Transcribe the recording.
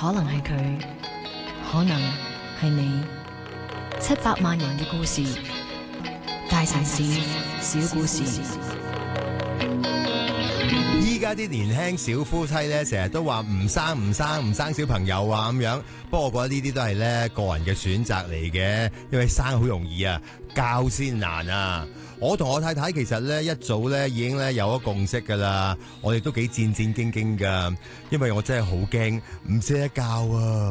可能係佢，可能係你。700萬人嘅故事，大城市小故事。 依家啲年輕小夫妻咧，成日都話唔生小朋友啊咁樣。不過我覺得呢啲都係咧個人嘅選擇嚟嘅，因為生好容易啊，教先難啊。我同我太太其實咧一早咧已經咧有咗共識噶啦，我哋都幾戰戰兢兢噶，因為我真係好驚唔識得教啊。